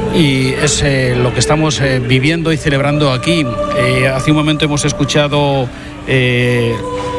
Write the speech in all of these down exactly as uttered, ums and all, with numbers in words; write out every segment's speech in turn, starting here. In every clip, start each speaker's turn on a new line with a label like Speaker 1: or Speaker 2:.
Speaker 1: Y es eh, lo que estamos eh, viviendo y celebrando aquí. Eh, hace un momento hemos escuchado eh,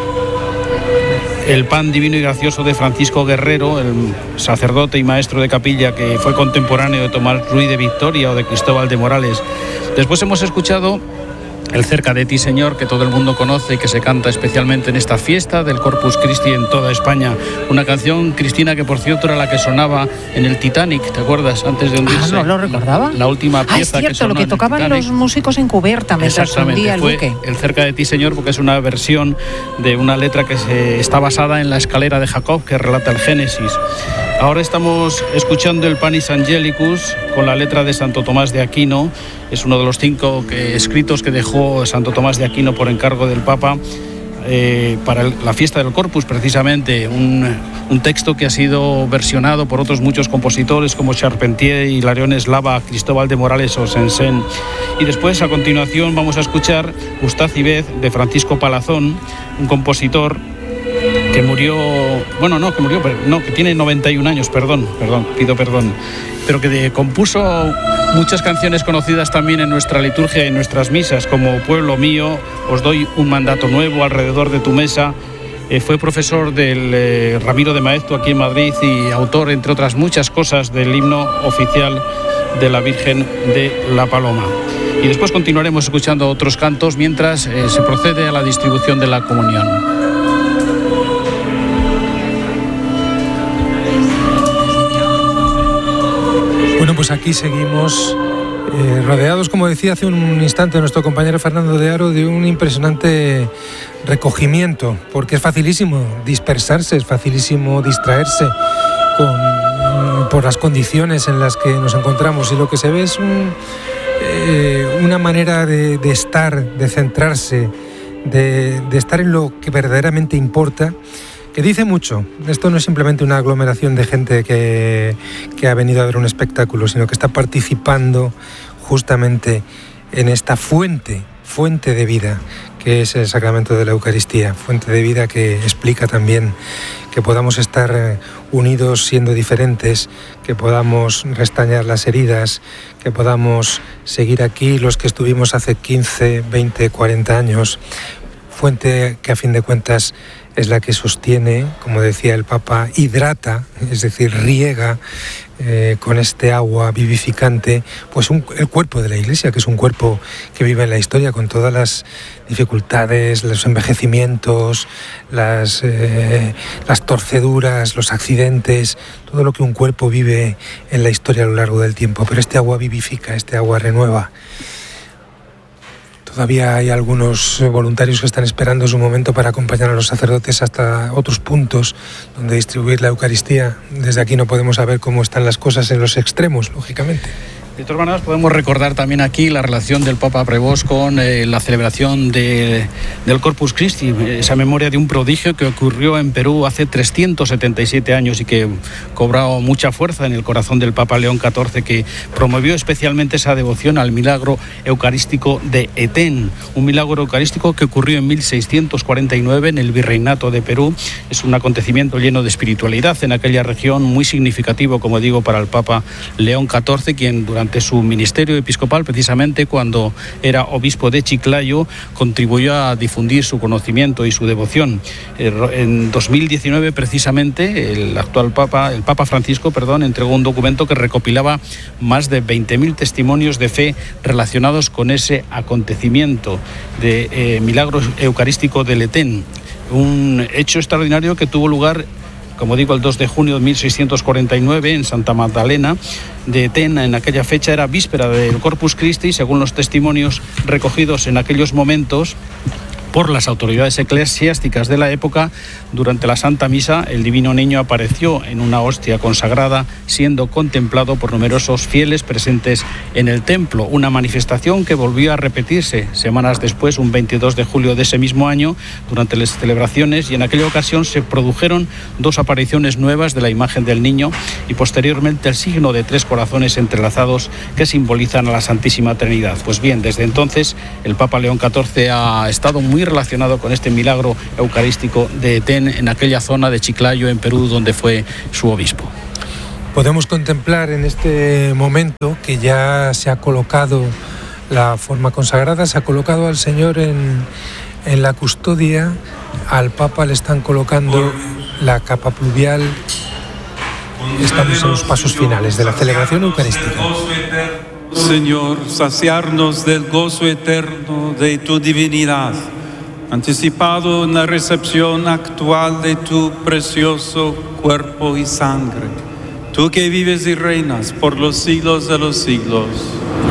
Speaker 1: el pan divino y gracioso de Francisco Guerrero, el sacerdote y maestro de capilla que fue contemporáneo de Tomás Ruiz de Victoria o de Cristóbal de Morales. Después hemos escuchado el Cerca de ti, Señor, que todo el mundo conoce y que se canta especialmente en esta fiesta del Corpus Christi en toda España. Una canción, Cristina, que por cierto era la que sonaba en el Titanic, ¿te acuerdas? Antes de hundirse.
Speaker 2: Ah, no lo recordaba.
Speaker 1: La, la última pieza
Speaker 2: ah, es cierto,
Speaker 1: que sonó
Speaker 2: lo que tocaban los músicos en cubierta mientras hundía el buque.
Speaker 1: El Cerca de ti, Señor, porque es una versión de una letra que se, está basada en la escalera de Jacob, que relata el Génesis. Ahora estamos escuchando el Panis Angelicus con la letra de Santo Tomás de Aquino. Es uno de los cinco que, escritos que dejó Santo Tomás de Aquino por encargo del Papa eh, para el, la fiesta del Corpus, precisamente. Un, un texto que ha sido versionado por otros muchos compositores como Charpentier, Hilarión Eslava, Cristóbal de Morales o Sensen. Y después, a continuación, vamos a escuchar Gustave Ibez de Francisco Palazón, un compositor que murió, bueno, no, que murió, pero no, que tiene noventa y un años, perdón, perdón, pido perdón, pero que de, compuso muchas canciones conocidas también en nuestra liturgia y en nuestras misas, como Pueblo mío, Os doy un mandato nuevo, Alrededor de tu mesa. Eh, fue profesor del eh, Ramiro de Maeztu aquí en Madrid y autor, entre otras muchas cosas, del himno oficial de la Virgen de la Paloma. Y después continuaremos escuchando otros cantos mientras eh, se procede a la distribución de la comunión.
Speaker 3: Bueno, pues aquí seguimos eh, rodeados, como decía hace un instante nuestro compañero Fernando de Aro, de un impresionante recogimiento, porque es facilísimo dispersarse, es facilísimo distraerse con, por las condiciones en las que nos encontramos, y lo que se ve es un, eh, una manera de, de estar, de centrarse, de, de estar en lo que verdaderamente importa, que dice mucho. Esto no es simplemente una aglomeración de gente que, que ha venido a ver un espectáculo, sino que está participando justamente en esta fuente, fuente de vida, que es el sacramento de la Eucaristía, fuente de vida que explica también que podamos estar unidos siendo diferentes, que podamos restañar las heridas, que podamos seguir aquí los que estuvimos hace quince, veinte, cuarenta años, fuente que a fin de cuentas es la que sostiene, como decía el Papa, hidrata, es decir, riega eh, con este agua vivificante, pues un, el cuerpo de la Iglesia, que es un cuerpo que vive en la historia con todas las dificultades, los envejecimientos, las, eh, las torceduras, los accidentes, todo lo que un cuerpo vive en la historia a lo largo del tiempo. Pero este agua vivifica, este agua renueva. Todavía hay algunos voluntarios que están esperando su momento para acompañar a los sacerdotes hasta otros puntos donde distribuir la Eucaristía. Desde aquí no podemos saber cómo están las cosas en los extremos, lógicamente.
Speaker 1: De todas maneras, podemos recordar también aquí la relación del Papa Prevost con eh, la celebración de, del Corpus Christi, esa memoria de un prodigio que ocurrió en Perú hace trescientos setenta y siete años y que cobró mucha fuerza en el corazón del Papa León catorce, que promovió especialmente esa devoción al milagro eucarístico de Etén, un milagro eucarístico que ocurrió en mil seiscientos cuarenta y nueve en el Virreinato de Perú. Es un acontecimiento lleno de espiritualidad en aquella región, muy significativo, como digo, para el Papa León catorce, quien durante su ministerio episcopal, precisamente cuando era obispo de Chiclayo, contribuyó a difundir su conocimiento y su devoción. En dos mil diecinueve, precisamente, el actual Papa, el Papa Francisco, perdón, entregó un documento que recopilaba más de veinte mil testimonios de fe relacionados con ese acontecimiento de eh, milagro eucarístico del Etén. Un hecho extraordinario que tuvo lugar, como digo, el dos de junio de mil seiscientos cuarenta y nueve en Santa Magdalena de Etén. En aquella fecha era víspera del Corpus Christi, según los testimonios recogidos en aquellos momentos por las autoridades eclesiásticas de la época. Durante la Santa Misa, el Divino Niño apareció en una hostia consagrada, siendo contemplado por numerosos fieles presentes en el templo. Una manifestación que volvió a repetirse semanas después, un veintidós de julio de ese mismo año, durante las celebraciones, y en aquella ocasión se produjeron dos apariciones nuevas de la imagen del Niño y posteriormente el signo de tres corazones entrelazados que simbolizan a la Santísima Trinidad. Pues bien, desde entonces el Papa León catorce ha estado muy relacionado con este milagro eucarístico de Etén, en aquella zona de Chiclayo, en Perú, donde fue su obispo.
Speaker 3: Podemos contemplar en este momento que ya se ha colocado la forma consagrada, se ha colocado al Señor en, en la custodia, al Papa le están colocando la capa pluvial. Estamos en los pasos finales de la celebración eucarística.
Speaker 4: Señor, saciarnos del gozo eterno de tu divinidad, anticipado en la recepción actual de tu precioso cuerpo y sangre. Tú que vives y reinas por los siglos de los siglos.